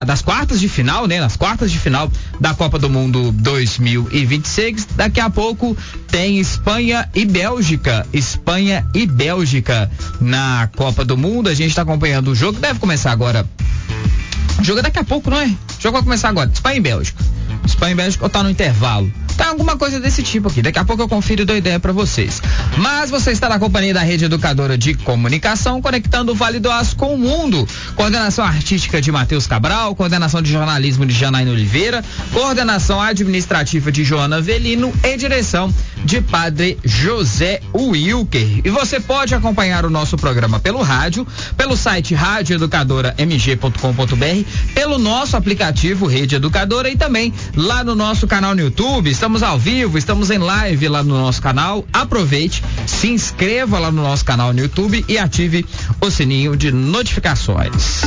das quartas de final, né? Nas quartas de final da Copa do Mundo 2026. Daqui a pouco tem Espanha e Bélgica. Espanha e Bélgica na Copa do Mundo. A gente está acompanhando o jogo. Deve começar agora. O jogo é daqui a pouco, não é? O jogo vai começar agora. Espanha e Bélgica. Espanha e Bélgica ou tá no intervalo? Tá alguma coisa desse tipo aqui. Daqui a pouco eu confiro e dou ideia pra vocês. Mas você está na companhia da Rede Educadora de Comunicação, conectando o Vale do Aço com o mundo. Coordenação artística de Matheus Cabral, coordenação de jornalismo de Janaína Oliveira, coordenação administrativa de Joana Avelino e direção de Padre José Wilker. E você pode acompanhar o nosso programa pelo rádio, pelo site radioeducadoramg.com.br, pelo nosso aplicativo Rede Educadora e também lá no nosso canal no YouTube. Estamos ao vivo, estamos em live lá no nosso canal. Aproveite, se inscreva lá no nosso canal no YouTube e ative o sininho de notificações.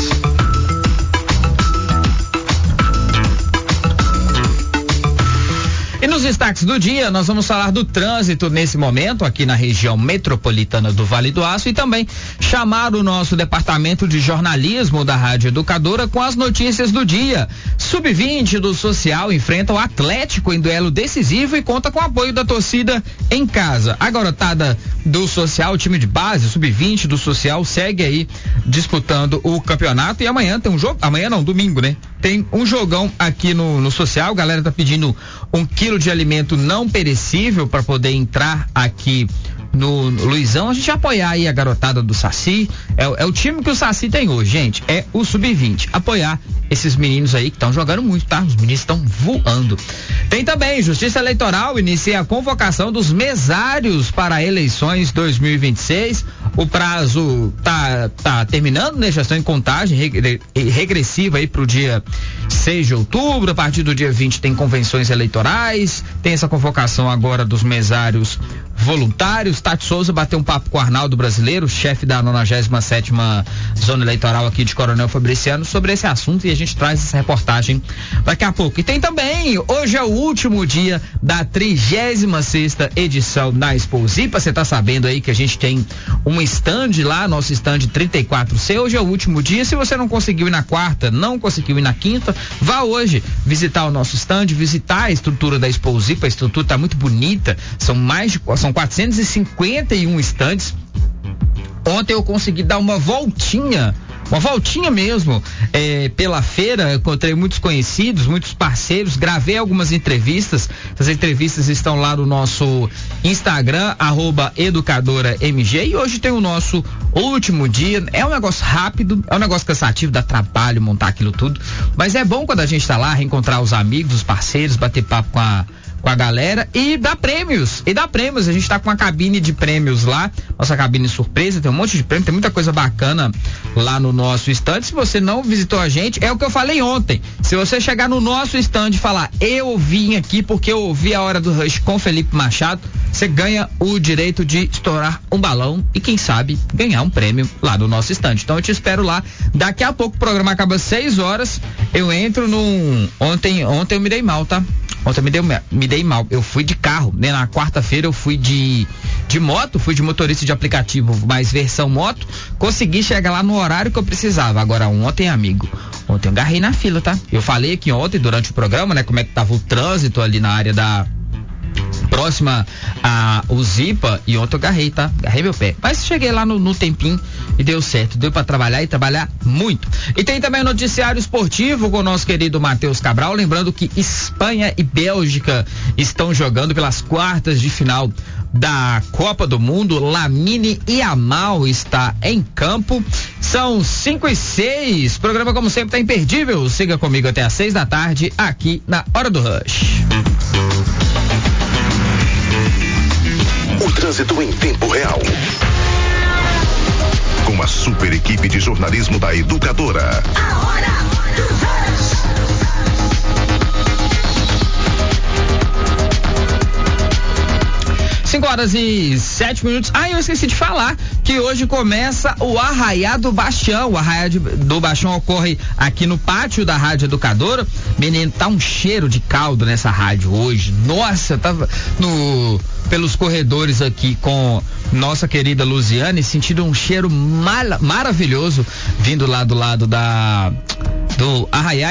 E nos destaques do dia, nós vamos falar do trânsito nesse momento aqui na região metropolitana do Vale do Aço e também chamar o nosso departamento de jornalismo da Rádio Educadora com as notícias do dia. Sub-20 do Social enfrenta o Atlético em duelo decisivo e conta com o apoio da torcida em casa. A garotada do Social, o time de base, Sub-20 do Social, segue aí disputando o campeonato e amanhã tem um jogo, amanhã não, domingo, né? Tem um jogão aqui no Social, a galera tá pedindo 1 quilo de alimento não perecível para poder entrar aqui no Luizão, a gente apoiar aí a garotada do Saci, é o time que o Saci tem hoje, gente, é o Sub-20, apoiar esses meninos aí que estão jogando muito, tá? Os meninos estão voando. Tem também, Justiça Eleitoral inicia a convocação dos mesários para eleições 2026, o prazo tá terminando, né? Já estão em contagem regressiva aí pro dia 6 de outubro, a partir do dia 20 tem convenções eleitorais, tem essa convocação agora dos mesários voluntários. Tati Souza bateu um papo com o Arnaldo Brasileiro, chefe da 97ª Zona Eleitoral aqui de Coronel Fabriciano, sobre esse assunto e a gente traz essa reportagem daqui a pouco. E tem também, hoje é o último dia da 36ª edição da Exposipa. Você tá sabendo aí que a gente tem um stand lá, nosso stand 34C. Hoje é o último dia. Se você não conseguiu ir na quarta, não conseguiu ir na quinta, vá hoje visitar o nosso stand, visitar a estrutura da Exposipa. A estrutura tá muito bonita. São 451 estandes. Ontem eu consegui dar uma voltinha mesmo pela feira, encontrei muitos conhecidos, muitos parceiros, gravei algumas entrevistas. As entrevistas estão lá no nosso Instagram, @educadoramg, e hoje tem o nosso último dia. É um negócio rápido, é um negócio cansativo, dá trabalho montar aquilo tudo, mas é bom quando a gente tá lá, reencontrar os amigos, os parceiros, bater papo com a galera e dar prêmios. A gente tá com uma cabine de prêmios lá, nossa cabine surpresa, tem um monte de prêmio, tem muita coisa bacana lá no nosso stand. Se você não visitou a gente, é o que eu falei ontem. Se você chegar no nosso stand e falar, eu vim aqui porque eu ouvi a Hora do Rush com Felipe Machado, você ganha o direito de estourar um balão e quem sabe ganhar um prêmio lá no nosso stand. Então eu te espero lá. Daqui a pouco o programa acaba às 6 horas. Eu entro ontem eu me dei mal, tá? Ontem me dei mal. Eu fui de carro, né? Na quarta-feira eu fui de moto, fui de motorista de aplicativo, mais versão moto. Consegui chegar lá no horário que eu precisava. Agora ontem, amigo, ontem eu agarrei na fila, tá? Eu falei aqui ontem durante o programa, né? Como é que tava o trânsito ali na área próxima a Uzipa, e ontem eu agarrei, tá? Agarrei meu pé. Mas cheguei lá no tempinho e deu certo. Deu pra trabalhar e trabalhar muito. E tem também o noticiário esportivo com o nosso querido Matheus Cabral. Lembrando que Espanha e Bélgica estão jogando pelas quartas de final da Copa do Mundo. Lamine Yamal está em campo. São 5:06. O programa, como sempre, tá imperdível. Siga comigo até às 6 da tarde aqui na Hora do Rush. O trânsito em tempo real. Com a super equipe de jornalismo da Educadora. A Hora do Rush. 5:07. Eu esqueci de falar que hoje começa o Arraiá do Baixão. O Arraiá do Baixão ocorre aqui no pátio da Rádio Educadora. Menino, tá um cheiro de caldo nessa rádio hoje. Nossa, tava pelos corredores aqui com nossa querida Luziane, sentindo um cheiro maravilhoso vindo lá do lado do Arraiá.